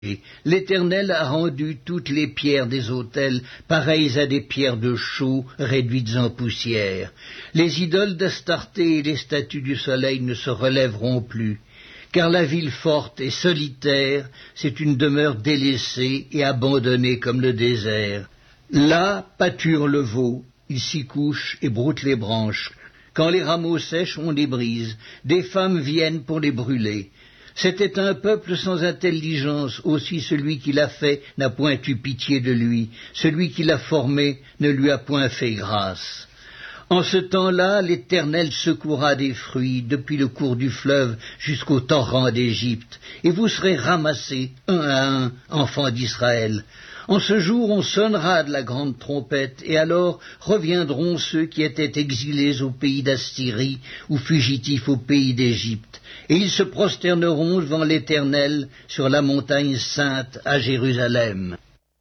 L'Éternel a rendu toutes les pierres des autels pareilles à des pierres de chaux réduites en poussière. Les idoles d'Astarté et les statues du soleil ne se relèveront plus, car la ville forte et solitaire, c'est une demeure délaissée et abandonnée comme le désert. Là pâture le veau, il s'y couche et broute les branches. Quand les rameaux sèchent, on les brise, des femmes viennent pour les brûler. C'était un peuple sans intelligence, aussi celui qui l'a fait n'a point eu pitié de lui, celui qui l'a formé ne lui a point fait grâce. En ce temps-là, l'Éternel secourra des fruits depuis le cours du fleuve jusqu'au torrent d'Égypte, et vous serez ramassés, un à un, enfants d'Israël. En ce jour, on sonnera de la grande trompette, et alors reviendront ceux qui étaient exilés au pays d'Assyrie ou fugitifs au pays d'Égypte, et ils se prosterneront devant l'Éternel sur la montagne sainte à Jérusalem.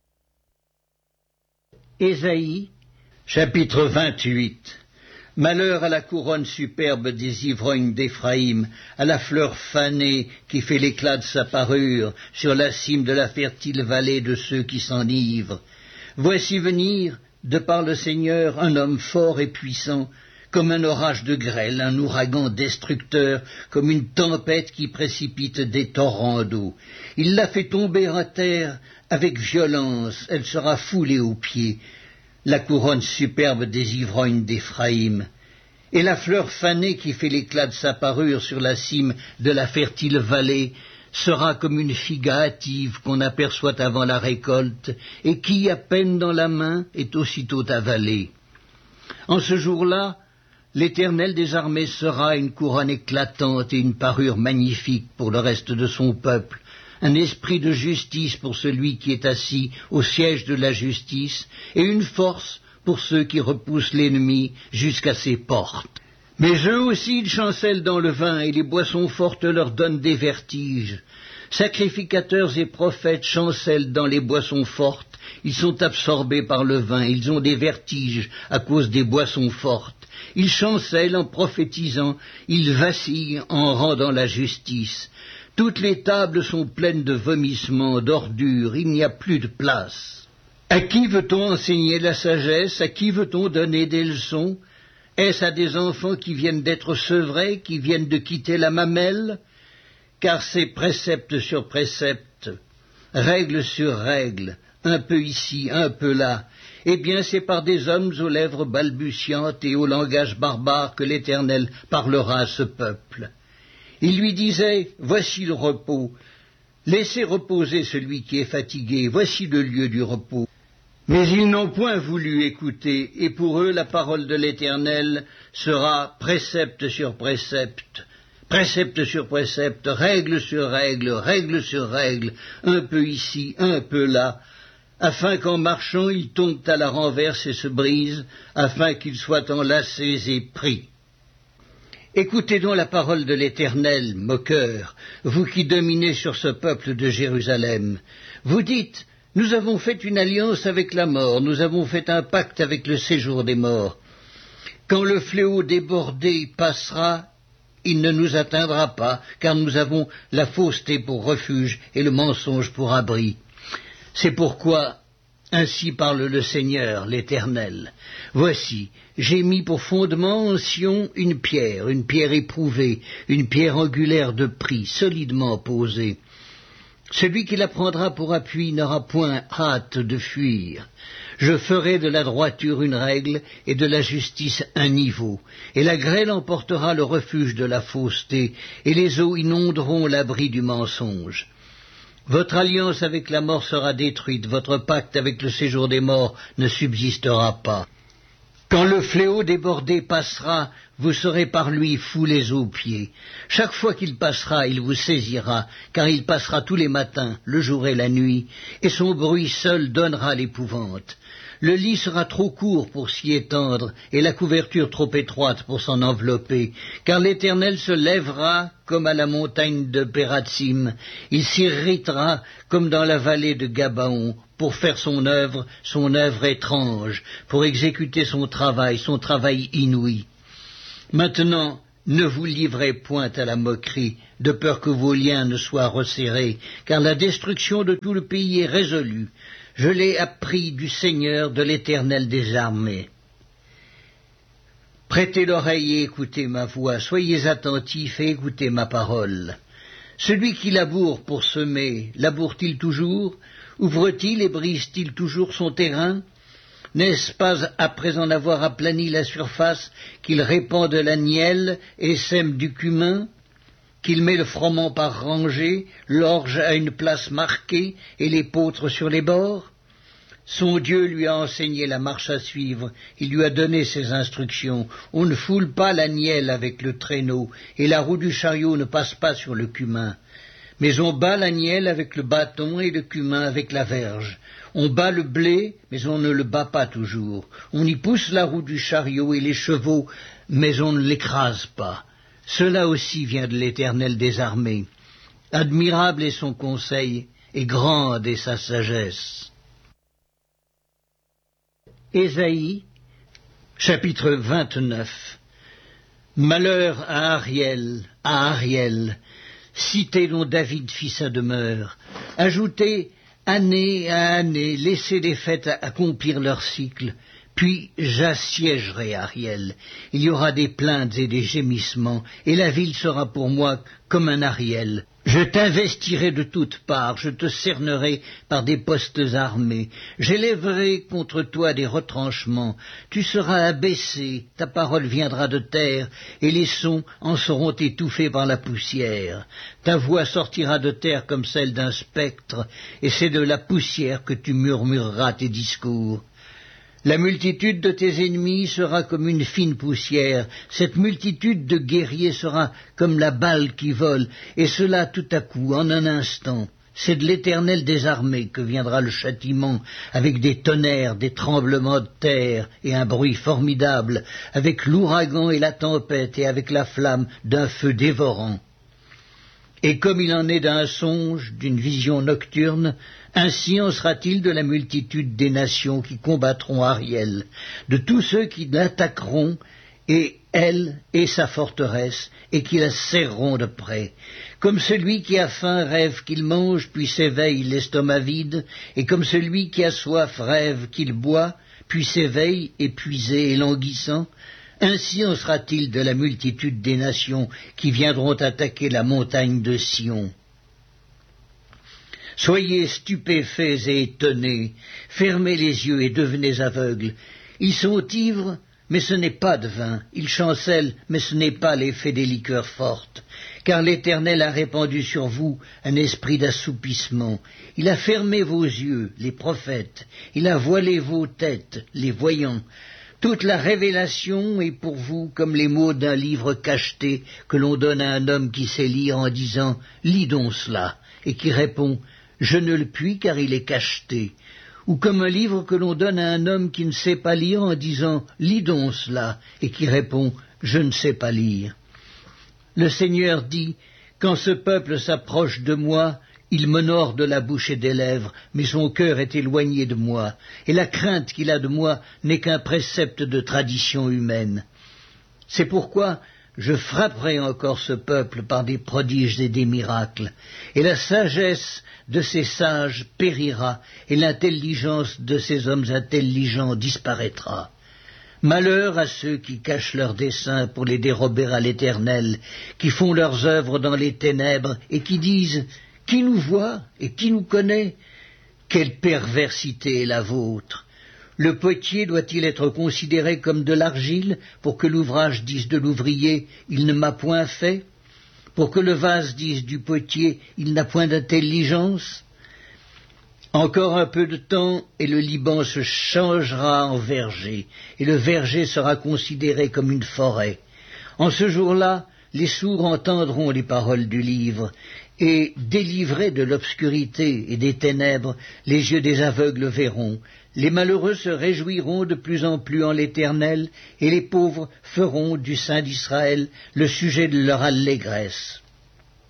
Ésaïe, chapitre 28. Malheur à la couronne superbe des ivrognes d'Éphraïm, à la fleur fanée qui fait l'éclat de sa parure, sur la cime de la fertile vallée de ceux qui s'enivrent. Voici venir, de par le Seigneur, un homme fort et puissant, comme un orage de grêle, un ouragan destructeur, comme une tempête qui précipite des torrents d'eau. Il la fait tomber à terre avec violence, elle sera foulée aux pieds, la couronne superbe des ivrognes d'Éphraïm. Et la fleur fanée qui fait l'éclat de sa parure sur la cime de la fertile vallée sera comme une figue hâtive qu'on aperçoit avant la récolte, et qui, à peine dans la main, est aussitôt avalée. En ce jour-là, l'Éternel des armées sera une couronne éclatante et une parure magnifique pour le reste de son peuple, un esprit de justice pour celui qui est assis au siège de la justice, et une force pour ceux qui repoussent l'ennemi jusqu'à ses portes. Mais eux aussi ils chancellent dans le vin, et les boissons fortes leur donnent des vertiges. Sacrificateurs et prophètes chancellent dans les boissons fortes, ils sont absorbés par le vin, ils ont des vertiges à cause des boissons fortes. Ils chancellent en prophétisant, ils vacillent en rendant la justice. Toutes les tables sont pleines de vomissements, d'ordures, il n'y a plus de place. À qui veut-on enseigner la sagesse? À qui veut-on donner des leçons? Est-ce à des enfants qui viennent d'être sevrés, qui viennent de quitter la mamelle? Car c'est précepte sur précepte, règle sur règle, un peu ici, un peu là. Eh bien, c'est par des hommes aux lèvres balbutiantes et au langage barbare que l'Éternel parlera à ce peuple. Il lui disait, voici le repos, laissez reposer celui qui est fatigué, voici le lieu du repos. Mais ils n'ont point voulu écouter, et pour eux la parole de l'Éternel sera précepte sur précepte, règle sur règle, règle sur règle, un peu ici, un peu là, afin qu'en marchant ils tombent à la renverse et se brisent, afin qu'ils soient enlacés et pris. Écoutez donc la parole de l'Éternel, moqueurs, vous qui dominez sur ce peuple de Jérusalem. Vous dites, nous avons fait une alliance avec la mort, nous avons fait un pacte avec le séjour des morts. Quand le fléau débordé passera, il ne nous atteindra pas, car nous avons la fausseté pour refuge et le mensonge pour abri. C'est pourquoi, ainsi parle le Seigneur, l'Éternel. Voici, j'ai mis pour fondement en Sion une pierre éprouvée, une pierre angulaire de prix, solidement posée. Celui qui la prendra pour appui n'aura point hâte de fuir. Je ferai de la droiture une règle et de la justice un niveau, et la grêle emportera le refuge de la fausseté, et les eaux inonderont l'abri du mensonge. Votre alliance avec la mort sera détruite, votre pacte avec le séjour des morts ne subsistera pas. Quand le fléau débordé passera, vous serez par lui foulés aux pieds. Chaque fois qu'il passera, il vous saisira, car il passera tous les matins, le jour et la nuit, et son bruit seul donnera l'épouvante. Le lit sera trop court pour s'y étendre, et la couverture trop étroite pour s'en envelopper, car l'Éternel se lèvera comme à la montagne de Pératsim, il s'irritera comme dans la vallée de Gabaon, pour faire son œuvre étrange, pour exécuter son travail inouï. Maintenant, Ne vous livrez point à la moquerie, de peur que vos liens ne soient resserrés, car la destruction de tout le pays est résolue. Je l'ai appris du Seigneur, de l'Éternel des armées. Prêtez l'oreille et écoutez ma voix, soyez attentifs et écoutez ma parole. Celui qui laboure pour semer, laboure-t-il toujours? Ouvre-t-il et brise-t-il toujours son terrain? N'est-ce pas, après en avoir aplani la surface, qu'il répand de la nielle et sème du cumin, qu'il met le froment par rangées, l'orge à une place marquée et l'épeautre sur les bords? Son Dieu lui a enseigné la marche à suivre, il lui a donné ses instructions. On ne foule pas la nielle avec le traîneau, et la roue du chariot ne passe pas sur le cumin. Mais on bat la nielle avec le bâton et le cumin avec la verge. On bat le blé, mais on ne le bat pas toujours. On y pousse la roue du chariot et les chevaux, mais on ne l'écrase pas. Cela aussi vient de l'Éternel des armées. Admirable est son conseil, et grande est sa sagesse. Ésaïe, chapitre 29. Malheur à Ariel, cité dont David fit sa demeure. Ajoutez année à année, laissez les fêtes accomplir leur cycle, puis j'assiégerai Ariel. Il y aura des plaintes et des gémissements, et la ville sera pour moi comme un Ariel. Je t'investirai de toutes parts, je te cernerai par des postes armés, j'élèverai contre toi des retranchements, tu seras abaissé, ta parole viendra de terre, et les sons en seront étouffés par la poussière. Ta voix sortira de terre comme celle d'un spectre, et c'est de la poussière que tu murmureras tes discours. La multitude de tes ennemis sera comme une fine poussière, cette multitude de guerriers sera comme la balle qui vole, et cela tout à coup, en un instant. C'est de l'Éternel des armées que viendra le châtiment, avec des tonnerres, des tremblements de terre, et un bruit formidable, avec l'ouragan et la tempête, et avec la flamme d'un feu dévorant. Et comme il en est d'un songe, d'une vision nocturne, ainsi en sera-t-il de la multitude des nations qui combattront Ariel, de tous ceux qui l'attaqueront, et elle et sa forteresse, et qui la serreront de près. Comme celui qui a faim rêve qu'il mange, puis s'éveille l'estomac vide, et comme celui qui a soif rêve qu'il boit, puis s'éveille épuisé et languissant, ainsi en sera-t-il de la multitude des nations qui viendront attaquer la montagne de Sion. Soyez stupéfaits et étonnés, fermez les yeux et devenez aveugles. Ils sont ivres, mais ce n'est pas de vin, ils chancellent, mais ce n'est pas l'effet des liqueurs fortes, car l'Éternel a répandu sur vous un esprit d'assoupissement. Il a fermé vos yeux, les prophètes, il a voilé vos têtes, les voyants. Toute la révélation est pour vous comme les mots d'un livre cacheté que l'on donne à un homme qui sait lire en disant « Lis donc cela » et qui répond « Je ne le puis car il est cacheté » ou comme un livre que l'on donne à un homme qui ne sait pas lire en disant « Lis donc cela » et qui répond « Je ne sais pas lire ». Le Seigneur dit « Quand ce peuple s'approche de moi, il m'honore de la bouche et des lèvres, mais son cœur est éloigné de moi, et la crainte qu'il a de moi n'est qu'un précepte de tradition humaine. C'est pourquoi je frapperai encore ce peuple par des prodiges et des miracles, et la sagesse de ces sages périra, et l'intelligence de ces hommes intelligents disparaîtra. Malheur à ceux qui cachent leurs desseins pour les dérober à l'Éternel, qui font leurs œuvres dans les ténèbres, et qui disent « Qui nous voit et qui nous connaît ?» Quelle perversité est la vôtre! Le potier doit-il être considéré comme de l'argile pour que l'ouvrage dise de l'ouvrier « Il ne m'a point fait » pour que le vase dise du potier « Il n'a point d'intelligence » Encore un peu de temps, et le Liban se changera en verger, et le verger sera considéré comme une forêt. En ce jour-là, les sourds entendront les paroles du livre, et, délivrés de l'obscurité et des ténèbres, les yeux des aveugles verront. Les malheureux se réjouiront de plus en plus en l'Éternel, et les pauvres feront du Saint d'Israël le sujet de leur allégresse.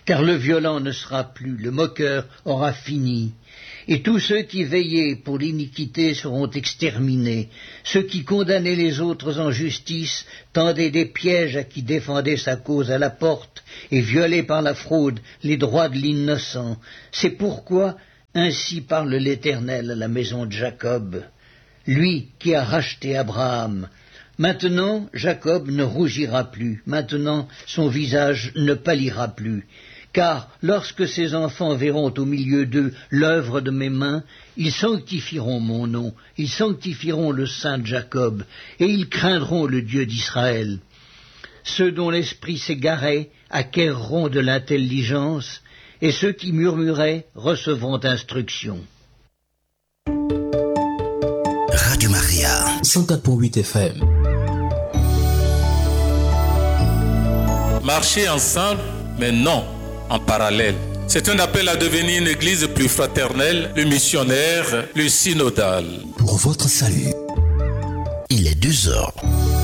car le violent ne sera plus, le moqueur aura fini. Et tous ceux qui veillaient pour l'iniquité seront exterminés. Ceux qui condamnaient les autres en justice tendaient des pièges à qui défendait sa cause à la porte et violaient par la fraude les droits de l'innocent. C'est pourquoi, ainsi parle l'Éternel à la maison de Jacob, lui qui a racheté Abraham. Maintenant, Jacob ne rougira plus, maintenant son visage ne pâlira plus. Car lorsque ses enfants verront au milieu d'eux l'œuvre de mes mains, ils sanctifieront mon nom, ils sanctifieront le Saint de Jacob, et ils craindront le Dieu d'Israël. Ceux dont l'esprit s'égarait acquerront de l'intelligence, et ceux qui murmuraient recevront instruction. Radio Maria 104.8 FM. Marcher ensemble, mais non en parallèle. C'est un appel à devenir une église plus fraternelle, le missionnaire, le synodal. Pour votre salut, il est 2 heures.